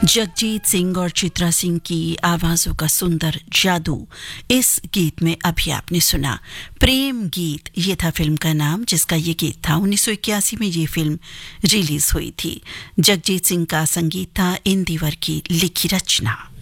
जगजीत सिंह और चित्रा सिंह की आवाजों का सुंदर जादू इस गीत में अभी आपने सुना। प्रेम गीत ये था फिल्म का नाम, जिसका ये गीत था 1981 में ये फिल्म रिलीज हुई थी। जगजीत सिंह का संगीत था, इंदिवर की लिखी रचना।